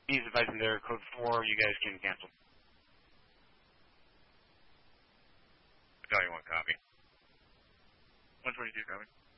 He's advising their code 4, you guys can cancel. Battalion 1, copy. 122, copy.